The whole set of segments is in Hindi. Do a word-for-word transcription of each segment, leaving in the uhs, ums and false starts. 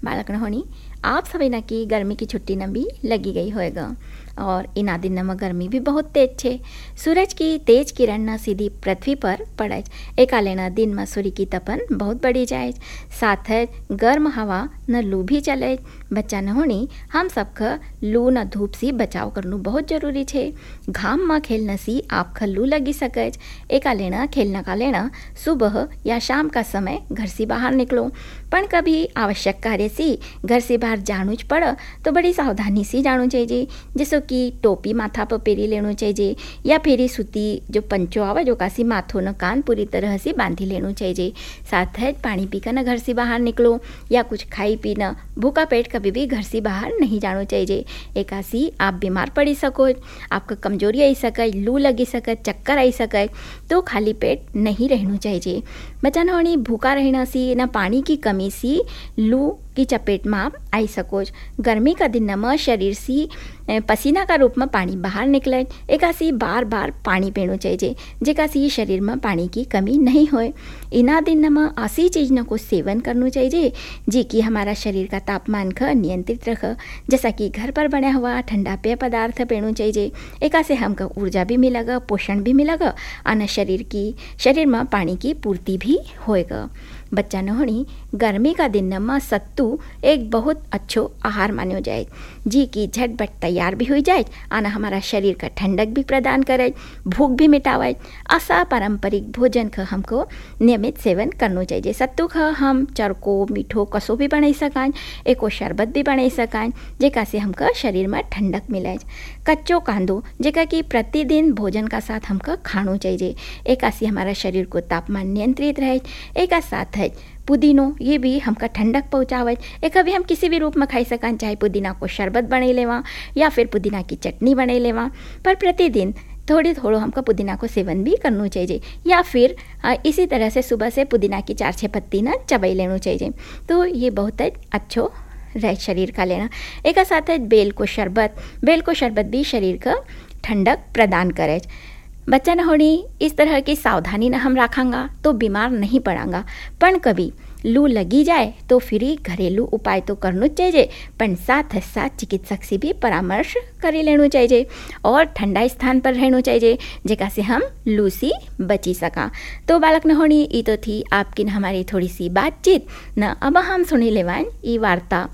बालक होनी आप सभी ना की गर्मी की छुट्टी न भी लगी गई होएगा और इना दिन नमा गर्मी भी बहुत तेज छे। सूरज की तेज किरण न सीधी पृथ्वी पर पड़े, एका लेना दिन में सूर्य की तपन बहुत बढ़ी जाए, साथ है गर्म हवा न लू भी चले। बच्चा न होनी हम सबका लू न धूप से बचाव करना बहुत जरूरी छे। घाम में खेलने से आप लू लगी सके, एका लेना खेलना का लेना सुबह या शाम का समय घर से बाहर निकलो, पण कभी आवश्यक कार्य से घर से बाहर जाणु ज पड़ तो बड़ी सावधानी से जाणु चाहिए, जैसे कि टोपी माथा पर पेरी लेनु चाहिए या फिर सूती जो पंचो आवे जो कासी माथो न कान पूरी तरह से बांधी लेनु चाहिए। साथ है पानी पीकर न घर से बाहर निकलो या कुछ खाई पीना, भूखा पेट कभी भी घर से बाहर नहीं जाना चाहिए। एकासी आप बीमार पड़ी सको, आपका कमजोरी आई सके, लू लगी सके, चक्कर आई सके, तो खाली पेट नहीं रहना चाहिए। बच्चा न भूखा रहना सी न पानी की कमी सी लू की चपेट में आप आई सको। गर्मी का दिन में शरीर से पसीना का रूप में पानी बाहर निकले, एकासी बार बार पानी पीना चाहिए, जेकासी शरीर में पानी की कमी नहीं होए। इना दिन में ऐसी चीज़ न को सेवन करना चाहिए जी कि हमारा शरीर का तापमान का नियंत्रित रख, जैसा कि घर पर बना हुआ ठंडा पेय पदार्थ पीना चाहिए। एका से हमको ऊर्जा भी मिलेगा, पोषण भी मिलेगा और शरीर की शरीर में पानी की पूर्ति भी होएगा। बच्चा न होनी गर्मी का दिन में सत्तू एक बहुत अच्छो आहार मानो जाए जी कि झटपट तैयार भी हो जाए और हमारा शरीर का ठंडक भी प्रदान करे, भूख भी मिटावे। ऐसा पारंपरिक भोजन का हमको नियमित सेवन करना चाहिए। सत्तू का हम चरको मीठो कसो भी बना सकां, एको शरबत भी बना सकां, जेका से हमका शरीर में ठंडक मिले। कच्चो कांदो जेका कि प्रतिदिन भोजन का साथ हमका खाना चाहिए, एका से हमारा शरीर को तापमान नियंत्रित रहे। एक साथ है पुदीनो, ये भी हमका ठंडक पहुँचावे, एक भी हम किसी भी रूप में खाई सकां, चाहे पुदीना को शरबत बने लेवा या फिर पुदीना की चटनी बने लेवा, पर प्रतिदिन थोड़ी थोड़ो हमको पुदीना को सेवन भी करना चाहिए या फिर इसी तरह से सुबह से पुदीना की चार छः पत्ती ना चबाई लेना चाहिए, तो ये बहुत अच्छो रहे शरीर का लेना। एक साथ है बेल को शरबत, बेल को शरबत भी शरीर का ठंडक प्रदान करे। बच्चा न होनी इस तरह की सावधानी न हम रखांगा तो बीमार नहीं पड़ांगा, पण कभी लू लगी जाए तो फिर घरेलू उपाय तो करना चाहिए, पण साथ साथ चिकित्सक से भी परामर्श कर लेना चाहिए और ठंडा स्थान पर रहना चाहिए, जेका से हम लू से बची सका। तो बालक न होनी ये तो थी आपकी न हमारी थोड़ी सी बातचीत न। अब हम सुनी लेवान ये वार्ता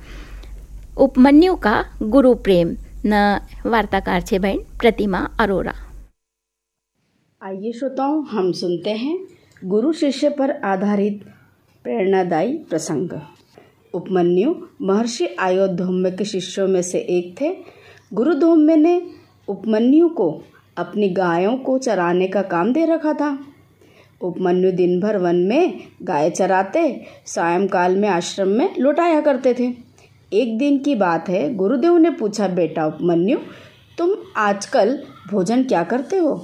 उपमन्यु का गुरु प्रेम न। वार्ताकार छे बहन प्रतिमा अरोरा। आइए श्रोताओं, हम सुनते हैं गुरु शिष्य पर आधारित प्रेरणादायी प्रसंग। उपमन्यु महर्षि आयोधौम्य के शिष्यों में से एक थे। गुरु धौम्य ने उपमन्यु को अपनी गायों को चराने का काम दे रखा था। उपमन्यु दिन भर वन में गाय चराते, सायंकाल में आश्रम में लौट आया करते थे। एक दिन की बात है, गुरुदेव ने पूछा, बेटा उपमन्यु, तुम आजकल भोजन क्या करते हो?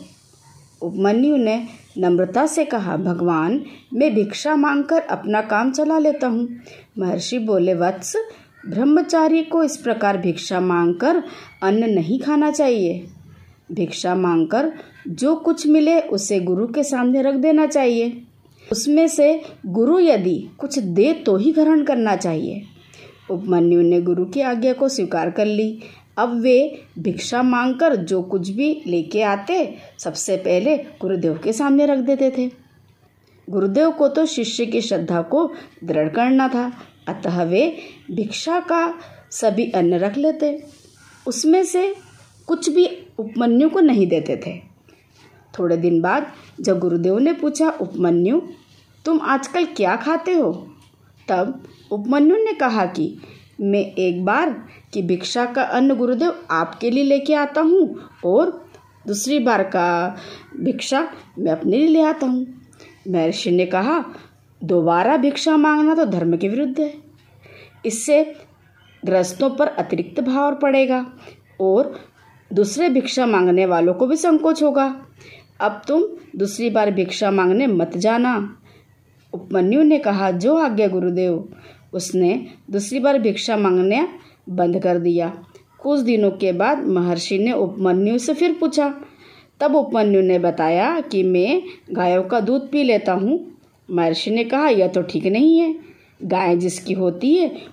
उपमन्यु ने नम्रता से कहा, भगवान, मैं भिक्षा मांगकर अपना काम चला लेता हूँ। महर्षि बोले, वत्स, ब्रह्मचारी को इस प्रकार भिक्षा मांगकर अन्न नहीं खाना चाहिए। भिक्षा मांगकर जो कुछ मिले उसे गुरु के सामने रख देना चाहिए। उसमें से गुरु यदि कुछ दे तो ही ग्रहण करना चाहिए। उपमन्यु ने गुरु की आज्ञा को स्वीकार कर ली। अब वे भिक्षा मांगकर जो कुछ भी लेके आते सबसे पहले गुरुदेव के सामने रख देते थे। गुरुदेव को तो शिष्य की श्रद्धा को दृढ़ करना था, अतः वे भिक्षा का सभी अन्न रख लेते, उसमें से कुछ भी उपमन्यु को नहीं देते थे। थोड़े दिन बाद जब गुरुदेव ने पूछा, उपमन्यु, तुम आजकल क्या खाते हो? तब उपमन्यु ने कहा कि मैं एक बार की भिक्षा का अन्न गुरुदेव आपके लिए लेके आता हूँ और दूसरी बार का भिक्षा मैं अपने लिए ले आता हूँ। महर्षि ने कहा, दोबारा भिक्षा मांगना तो धर्म के विरुद्ध है। इससे गृहस्थों पर अतिरिक्त भार पड़ेगा और दूसरे भिक्षा मांगने वालों को भी संकोच होगा। अब तुम दूसरी बार भिक्षा मांगने मत जाना। उपमन्यु ने कहा, जो आज्ञा गुरुदेव। उसने दूसरी बार भिक्षा मांगने बंद कर दिया। कुछ दिनों के बाद महर्षि ने उपमन्यु से फिर पूछा। तब उपमन्यु ने बताया कि मैं गायों का दूध पी लेता हूँ। महर्षि ने कहा, यह तो ठीक नहीं है। गाय जिसकी होती है